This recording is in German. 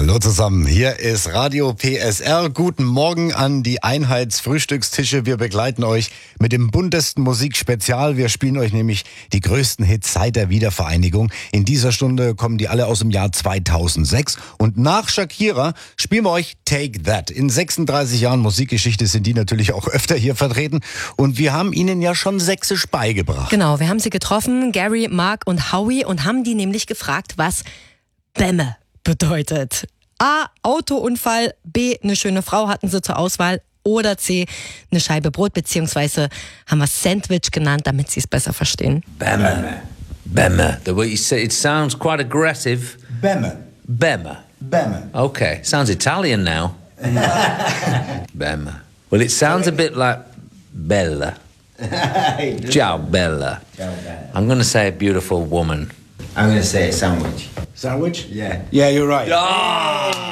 Hallo zusammen, hier ist Radio PSR. Guten Morgen an die Einheitsfrühstückstische. Wir begleiten euch mit dem buntesten Musikspezial. Wir spielen euch nämlich die größten Hits seit der Wiedervereinigung. In dieser Stunde kommen die alle aus dem Jahr 2006. Und nach Shakira spielen wir euch Take That. In 36 Jahren Musikgeschichte sind die natürlich auch öfter hier vertreten. Und wir haben ihnen ja schon Sächsisch beigebracht. Genau, wir haben sie getroffen, Gary, Mark und Howie, und haben die nämlich gefragt, was Bämme bedeutet. A, Autounfall, B, eine schöne Frau hatten sie zur Auswahl, oder C, eine Scheibe Brot, beziehungsweise haben wir Sandwich genannt, damit sie es besser verstehen. Bämme. Bämme. The way you say it sounds quite aggressive. Bämme. Bämme. Bämme. Okay, sounds Italian now. Bämme. Well, it sounds a bit like Bella. Ciao, Bella. Ciao, Bella. I'm going to say a beautiful woman. I'm going to say a sandwich. Sandwich? Yeah. Yeah, you're right. Ah!